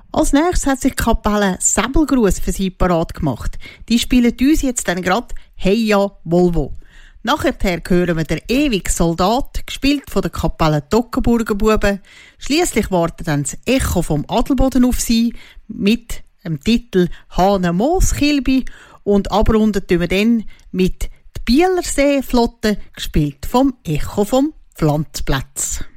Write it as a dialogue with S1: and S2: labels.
S1: Als nächstes hat sich die Kapelle Säbelgruß für sie parat gemacht. Die spielen uns jetzt dann gerade «Heya Volvo». Nachher hören wir den «Ewig Soldat», gespielt von der Kapelle Toggenburger Buben. Schliesslich wartet dann das Echo vom Adelboden auf sie mit dem Titel «Hane Mooskilbi» und abrunden wir dann mit «Die Bielerseeflotte», gespielt vom Echo vom Pflanzplatz.